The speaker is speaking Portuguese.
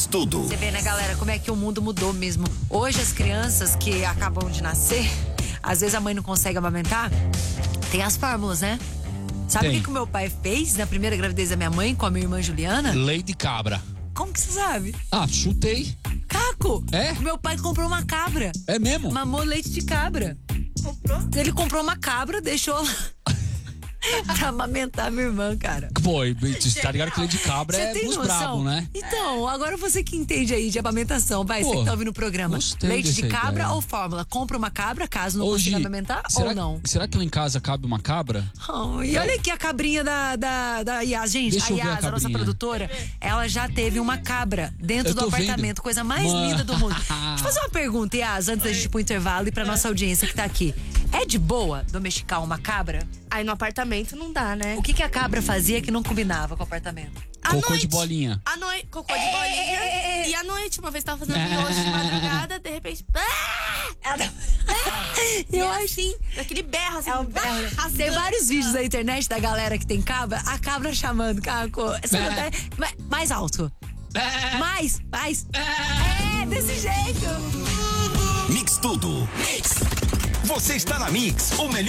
Tudo. Você vê, né, galera, como é que o mundo mudou mesmo. Hoje as crianças que acabam de nascer, às vezes a mãe não consegue amamentar, tem as fórmulas, né? Sabe o que o meu pai fez na primeira gravidez da minha mãe com a minha irmã Juliana? Leite de cabra. Como que você sabe? Ah, chutei. Caco! É? Meu pai comprou uma cabra. É mesmo? Mamou leite de cabra. Comprou? Ele comprou uma cabra, deixou lá pra amamentar minha irmã, cara. Pô, você tá ligado que leite de cabra Você é tem dos noção? brabo, né? Então, agora você que entende aí de amamentação, vai, você que tá ouvindo o programa. Leite de dessa cabra ideia. ou fórmula? Compra uma cabra, caso não Hoje, consiga amamentar, será, ou não? Será que lá em casa cabe uma cabra? Oh, e olha aqui a cabrinha da Yas. Gente, Deixa eu ver a Yas, a nossa cabrinha. produtora, ela já teve uma cabra dentro Eu do tô apartamento. vendo. Coisa mais Mano. linda do mundo. Deixa eu fazer uma pergunta, Yas, antes da gente ir pro intervalo e pra nossa audiência que tá aqui. É de boa domesticar uma cabra? Aí no apartamento não dá, né? O que a cabra fazia que não combinava com o apartamento? À Cocô noite. de bolinha. À noite, cocô de bolinha. E à noite, uma vez tava fazendo miojo de madrugada, de repente. Eu é acho. assim, aquele berro assim. Tem Tem vários vídeos na internet da galera que tem cabra, a cabra chamando, Caco. Mais alto. Mais. É, desse jeito. Mix Tudo. Você está na Mix, o melhor